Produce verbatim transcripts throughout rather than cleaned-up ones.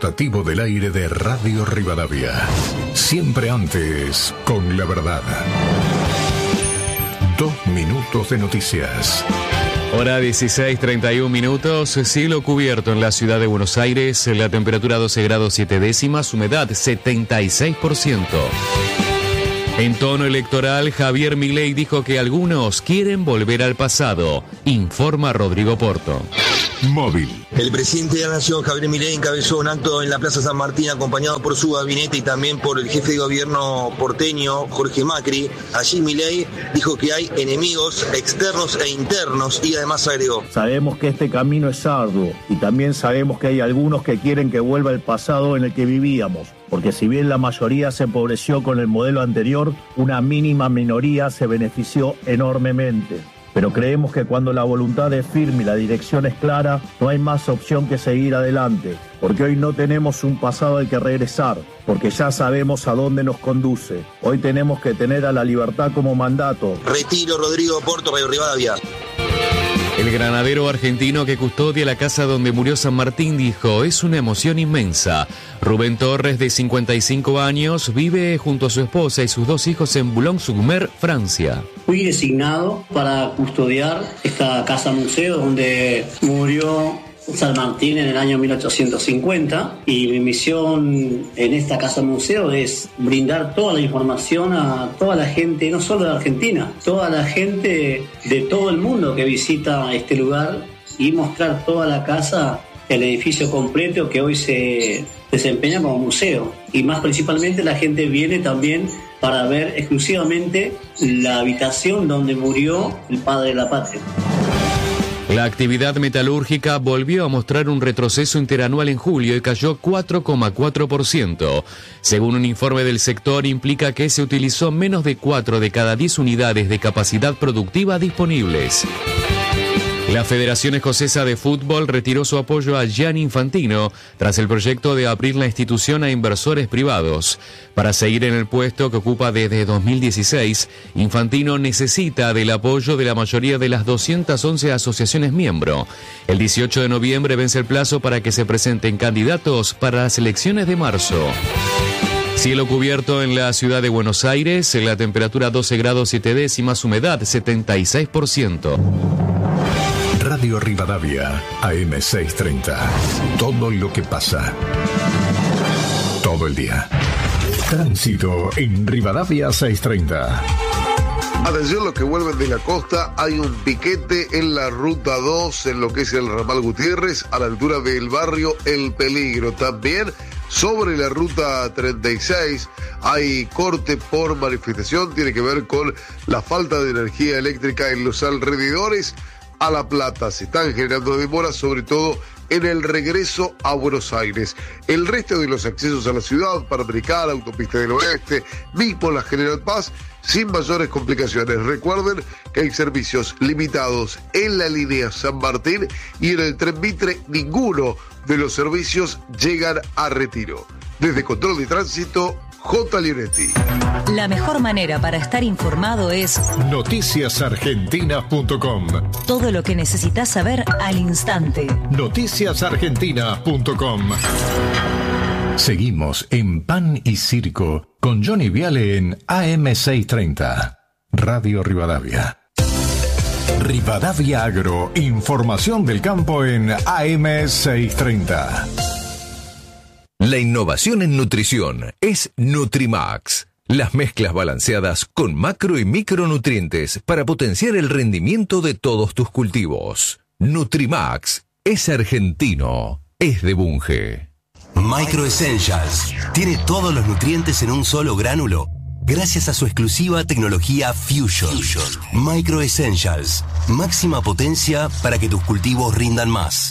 rotativo del aire de Radio Rivadavia. Siempre antes, con la verdad. Dos minutos de noticias. Hora dieciséis, treinta y un minutos, cielo cubierto en la ciudad de Buenos Aires, la temperatura doce grados siete décimas, humedad setenta y seis por ciento. En tono electoral, Javier Milei dijo que algunos quieren volver al pasado, informa Rodrigo Porto. Móvil. El presidente de la Nación, Javier Milei, encabezó un acto en la Plaza San Martín acompañado por su gabinete y también por el jefe de gobierno porteño, Jorge Macri. Allí Milei dijo que hay enemigos externos e internos y además agregó: sabemos que este camino es arduo y también sabemos que hay algunos que quieren que vuelva el pasado en el que vivíamos. Porque si bien la mayoría se empobreció con el modelo anterior, una mínima minoría se benefició enormemente. Pero creemos que cuando la voluntad es firme y la dirección es clara, no hay más opción que seguir adelante. Porque hoy no tenemos un pasado al que regresar, porque ya sabemos a dónde nos conduce. Hoy tenemos que tener a la libertad como mandato. Retiro, Rodrigo Porto, Radio Rivadavia. El granadero argentino que custodia la casa donde murió San Martín dijo: es una emoción inmensa. Rubén Torres, de cincuenta y cinco años, vive junto a su esposa y sus dos hijos en Boulogne-sur-Mer, Francia. Fui designado para custodiar esta casa museo donde murió San Martín en el año mil ochocientos cincuenta, y mi misión en esta casa museo es brindar toda la información a toda la gente, no solo de Argentina, toda la gente de todo el mundo que visita este lugar, y mostrar toda la casa, el edificio completo que hoy se desempeña como museo. Y más principalmente la gente viene también para ver exclusivamente la habitación donde murió el padre de la patria. La actividad metalúrgica volvió a mostrar un retroceso interanual en julio y cayó cuatro coma cuatro por ciento. Según un informe del sector, implica que se utilizó menos de cuatro de cada diez unidades de capacidad productiva disponibles. La Federación Escocesa de Fútbol retiró su apoyo a Gianni Infantino tras el proyecto de abrir la institución a inversores privados. Para seguir en el puesto que ocupa desde dos mil dieciséis, Infantino necesita del apoyo de la mayoría de las doscientas once asociaciones miembro. El dieciocho de noviembre vence el plazo para que se presenten candidatos para las elecciones de marzo. Cielo cubierto en la ciudad de Buenos Aires, la temperatura doce grados siete décimas, humedad setenta y seis por ciento. Radio Rivadavia, A M seiscientos treinta. Todo lo que pasa. Todo el día. Tránsito en Rivadavia seiscientos treinta. Atención, los que vuelven de la costa, hay un piquete en la ruta dos, en lo que es el ramal Gutiérrez, a la altura del barrio El Peligro. También sobre la ruta treinta y seis hay corte por manifestación, tiene que ver con la falta de energía eléctrica en los alrededores a La Plata. Se están generando demoras, sobre todo en el regreso a Buenos Aires. El resto de los accesos a la ciudad, Panamericana, Autopista del Oeste, mismo la General Paz, sin mayores complicaciones. Recuerden que hay servicios limitados en la línea San Martín y en el Tren Mitre ninguno de los servicios llegan a Retiro. Desde Control de Tránsito, J. Leonetti. La mejor manera para estar informado es noticias argentinas punto com. Todo lo que necesitas saber al instante. noticias argentinas punto com. Seguimos en Pan y Circo con Johnny Viale en A M seiscientos treinta. Radio Rivadavia. Rivadavia Agro, información del campo en A M seiscientos treinta. La innovación en nutrición es Nutrimax. Las mezclas balanceadas con macro y micronutrientes para potenciar el rendimiento de todos tus cultivos. Nutrimax es argentino, es de Bunge. Micro Essentials tiene todos los nutrientes en un solo gránulo, gracias a su exclusiva tecnología Fusion. Fusion. Micro Essentials, máxima potencia para que tus cultivos rindan más.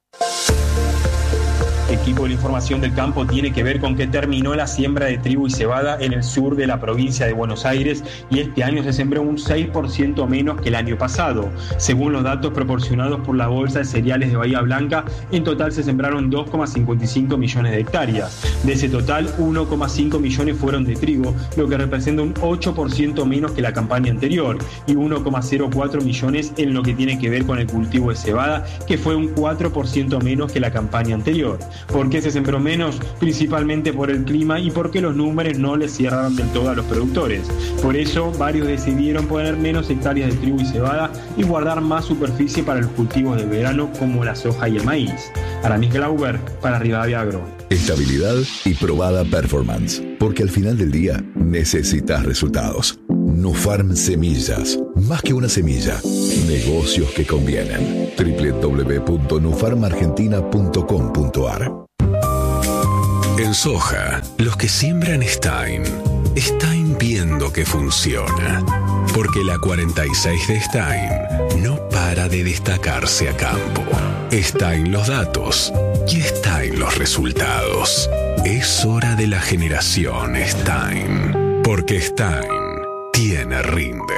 Equipo de la información del campo tiene que ver con que terminó la siembra de trigo y cebada en el sur de la provincia de Buenos Aires y este año se sembró un seis por ciento menos que el año pasado. Según los datos proporcionados por la Bolsa de Cereales de Bahía Blanca, en total se sembraron dos coma cincuenta y cinco millones de hectáreas. De ese total, uno coma cinco millones fueron de trigo, lo que representa un ocho por ciento menos que la campaña anterior, y uno coma cero cuatro millones en lo que tiene que ver con el cultivo de cebada, que fue un cuatro por ciento menos que la campaña anterior. ¿Por qué se sembró menos? Principalmente por el clima y porque los números no le cierraron del todo a los productores. Por eso, varios decidieron poner menos hectáreas de trigo y cebada y guardar más superficie para los cultivos de verano como la soja y el maíz. Aramis Glauber, para Rivadavia Agro. Estabilidad y probada performance, porque al final del día necesitas resultados. Nufarm Semillas, más que una semilla, negocios que convienen. doble u doble u doble u punto nufarm argentina punto com punto a r. En soja, los que siembran Stein, Stein viendo que funciona. Porque la cuarenta y seis de Stein no para de destacarse a campo. Está en los datos y está en los resultados. Es hora de la generación Stein. Porque Stein tiene rinde.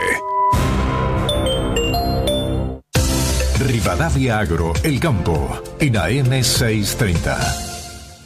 Rivadavia Agro, el campo, en A M seiscientos treinta.